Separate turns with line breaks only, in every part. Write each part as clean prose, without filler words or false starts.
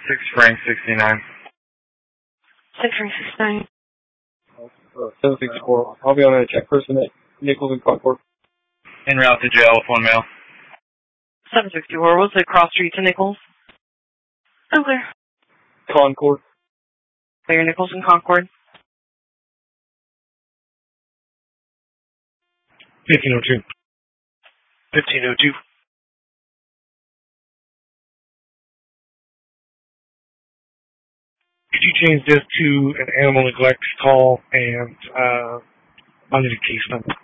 6 Frank 69.
6 Frank 69.
764. I'll be on a check person at Nichols and Concord.
En route to jail with 1 male.
764. What's the cross street to Nichols? Oh, clear.
Concord.
Clear Nichols and Concord.
1502.
1502. Could you change this to an animal neglect call and I need a case number?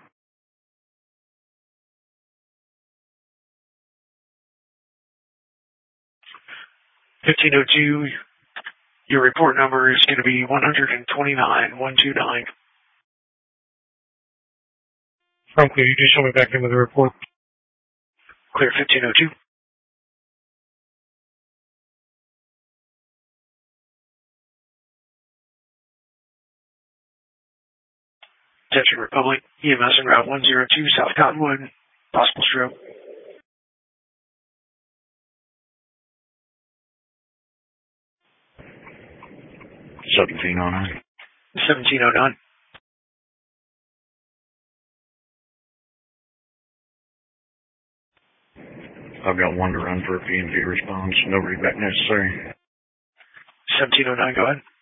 (1502), your report number is going to be 129-129. I'm clear. You just show me back in with the report. Clear 1502. Attention Republic, EMS en route 102 South Cottonwood, possible stroke.
1709.
1709.
I've got 1 to run for a P&V response. No readback necessary.
1709, go ahead.